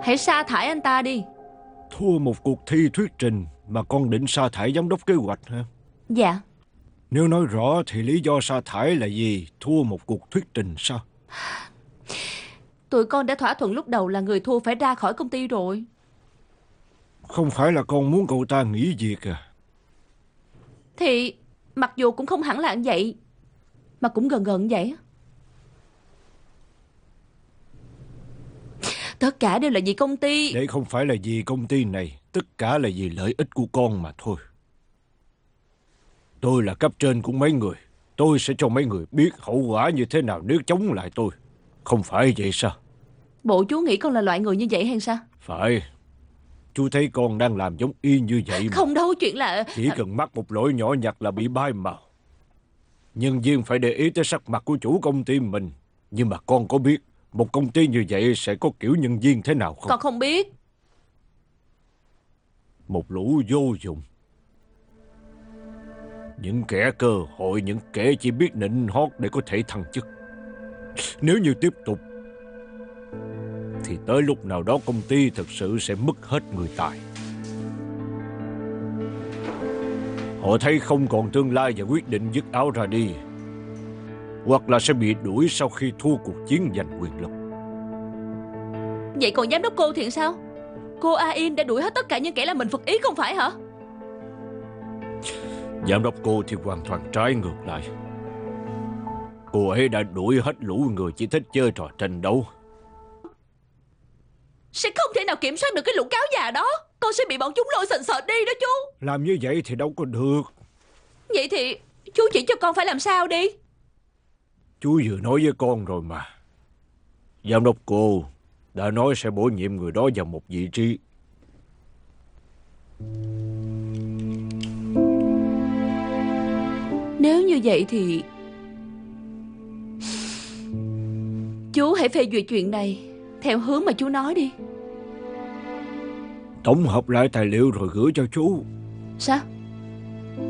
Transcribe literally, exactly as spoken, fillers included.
Hãy sa thải anh ta đi. Thua một cuộc thi thuyết trình mà con định sa thải giám đốc kế hoạch hả? Dạ. Nếu nói rõ thì lý do sa thải là gì? Thua một cuộc thuyết trình sao? Tụi con đã thỏa thuận lúc đầu là người thua phải ra khỏi công ty rồi. Không phải là con muốn cậu ta nghỉ việc à? Thì mặc dù cũng không hẳn là như vậy, mà cũng gần gần vậy. Tất cả đều là vì công ty. Đấy không phải là vì công ty này, tất cả là vì lợi ích của con mà thôi. Tôi là cấp trên của mấy người, tôi sẽ cho mấy người biết hậu quả như thế nào nếu chống lại tôi. Không phải vậy sao? Bộ chú nghĩ con là loại người như vậy hay sao? Phải. Chú thấy con đang làm giống y như vậy mà. Không đâu, chuyện là... Chỉ cần mắc một lỗi nhỏ nhặt là bị bai màu. Nhân viên phải để ý tới sắc mặt của chủ công ty mình. Nhưng mà con có biết một công ty như vậy sẽ có kiểu nhân viên thế nào không? Con không biết. Một lũ vô dụng. Những kẻ cơ hội, những kẻ chỉ biết nịnh hót để có thể thăng chức. Nếu như tiếp tục thì tới lúc nào đó công ty thực sự sẽ mất hết người tài. Họ thấy không còn tương lai và quyết định dứt áo ra đi, hoặc là sẽ bị đuổi sau khi thua cuộc chiến giành quyền lực. Vậy còn giám đốc cô thì sao? Cô A In đã đuổi hết tất cả những kẻ làm mình phật ý không phải hả? Giám đốc cô thì hoàn toàn trái ngược lại. Cô ấy đã đuổi hết lũ người chỉ thích chơi trò tranh đấu. Sẽ không thể nào kiểm soát được cái lũ cáo già đó. Con sẽ bị bọn chúng lôi sình sệt đi đó chú. Làm như vậy thì đâu có được. Vậy thì chú chỉ cho con phải làm sao đi. Chú vừa nói với con rồi mà. Giám đốc cô đã nói sẽ bổ nhiệm người đó vào một vị trí. Nếu như vậy thì chú hãy phê duyệt chuyện này theo hướng mà chú nói đi. Tổng hợp lại tài liệu rồi gửi cho chú. Sao?